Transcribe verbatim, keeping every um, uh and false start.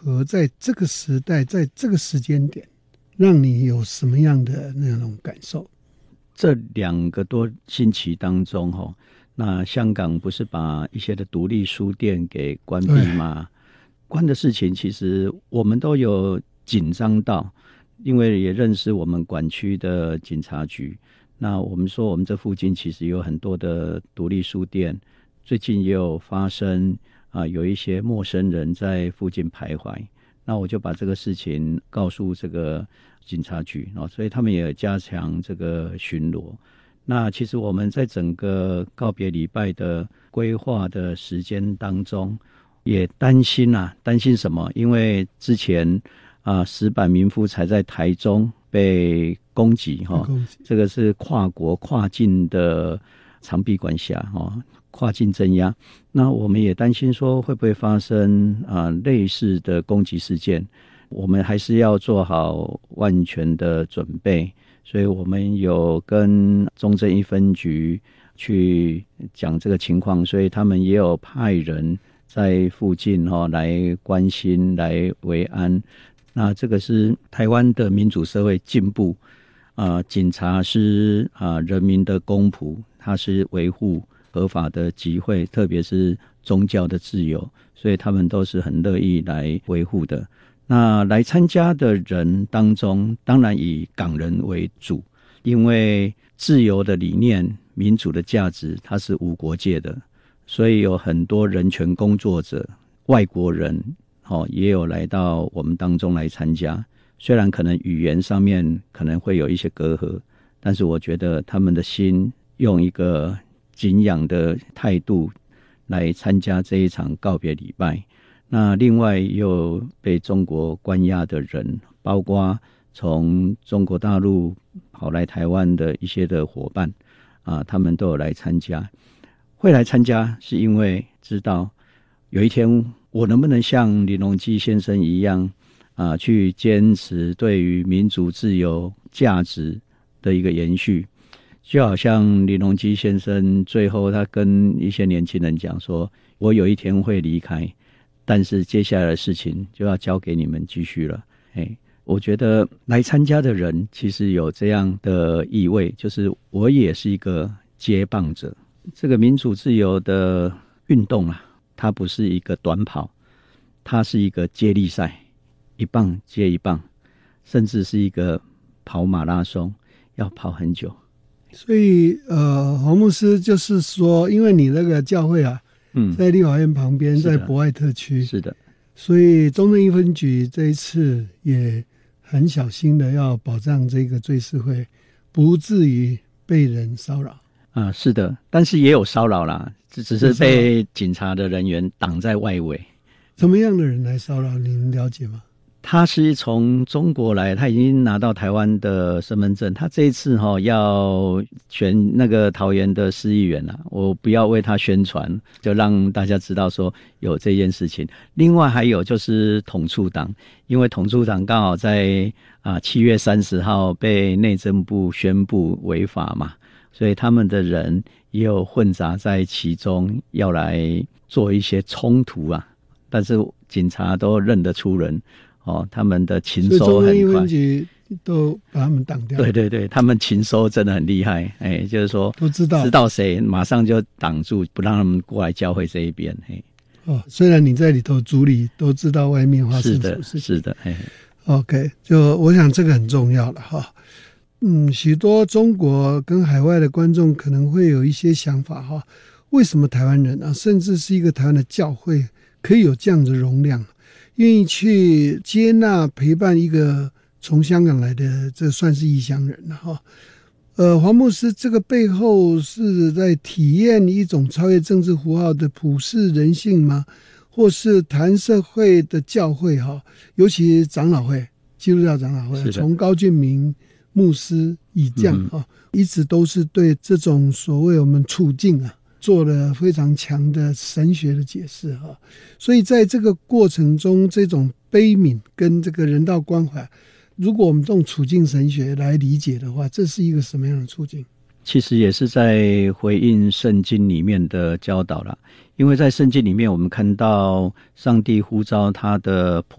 何在这个时代，在这个时间点，让你有什么样的那种感受？ 这两个多星期当中，那香港不是把一些的独立书店给关闭吗？关的事情其实我们都有紧张到，因为也认识我们管区的警察局。那我们说我们这附近其实有很多的独立书店，最近也有发生啊，有一些陌生人在附近徘徊。那我就把这个事情告诉这个警察局，所以他们也加强这个巡逻。那其实我们在整个告别礼拜的规划的时间当中，也担心啊，担心什么？因为之前啊，石板民夫才在台中被攻击哈，这个是跨国跨境的长臂管辖哈，跨境镇压。那我们也担心说会不会发生啊类似的攻击事件，我们还是要做好万全的准备。所以我们有跟中正一分局去讲这个情况，所以他们也有派人在附近来关心来维安。那这个是台湾的民主社会进步，呃，警察是啊、呃、人民的公仆，他是维护合法的集会，特别是宗教的自由，所以他们都是很乐意来维护的。那来参加的人当中，当然以港人为主，因为自由的理念、民主的价值，它是无国界的，所以有很多人权工作者、外国人，哦，也有来到我们当中来参加。虽然可能语言上面可能会有一些隔阂，但是我觉得他们的心用一个敬仰的态度来参加这一场告别礼拜。那另外又被中国关押的人，包括从中国大陆跑来台湾的一些的伙伴啊，他们都有来参加。会来参加是因为知道有一天我能不能像林荣基先生一样啊，去坚持对于民主自由价值的一个延续。就好像林荣基先生最后他跟一些年轻人讲说，我有一天会离开，但是接下来的事情就要交给你们继续了。哎，我觉得来参加的人其实有这样的意味，就是我也是一个接棒者。这个民主自由的运动啊，它不是一个短跑，它是一个接力赛，一棒接一棒，甚至是一个跑马拉松，要跑很久。 所以呃，黄牧师就是说，因为你那个教会啊，嗯，在立法院旁边，在博爱特区， 是的， 所以中正一分局这一次也很小心的要保障这个追思会不至于被人骚扰啊、呃，是的，但是也有骚扰啦，只只是被警察的人员挡在外围。 什么样的人来骚扰？您了解吗？ 他是从中国来，他已经拿到台湾的身份证。他这一次哈、哦、要选那个桃园的市议员啊，我不要为他宣传，就让大家知道说有这件事情。另外还有就是统促党，因为统促党刚好在啊七月三十号被内政部宣布违法嘛，所以他们的人也有混杂在其中，要来做一些冲突啊。但是警察都认得出人。哦，他们的勤收很快， 所以中正一分局都把他们挡掉。 对对对，他们勤收真的很厉害，哎，就是说都知道知道谁，马上就挡住，不让他们过来教会这一边。嘿， 哦，虽然你在里头主理，都知道外面发生什么事情。 是的，是的，嘿。 OK， 就我想这个很重要了哈。嗯，许多中国跟海外的观众可能会有一些想法哈，为什么台湾人啊，甚至是一个台湾的教会，可以有这样的容量？愿意去接纳陪伴一个从香港来的，这算是异乡人了哈。呃，黄牧师这个背后是在体验一种超越政治符号的普世人性吗？或是谈社会的教会哈，尤其长老会、基督教长老会，从高俊明牧师以降哈、嗯，一直都是对这种所谓我们处境啊，做了非常强的神学的解释哈，所以在这个过程中，这种悲悯跟这个人道关怀，如果我们用处境神学来理解的话，这是一个什么样的处境？ 其实也是在回应圣经里面的教导啦，因为在圣经里面我们看到上帝呼召他的